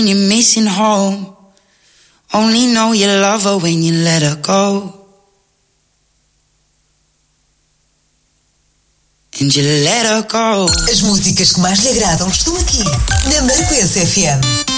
You're missing home. Only know you love her when you let her go. And you let her go. As músicas que mais lhe agradam estão aqui, na Marquense FM.